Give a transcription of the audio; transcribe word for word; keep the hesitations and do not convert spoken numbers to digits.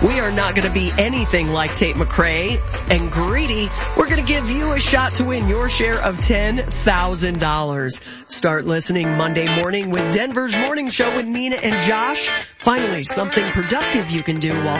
We are not going to be anything like Tate McRae and greedy. We're going to give you a shot to win your share of ten thousand dollars. Start listening Monday morning with Denver's Morning Show with Nina and Josh. Finally, something productive you can do while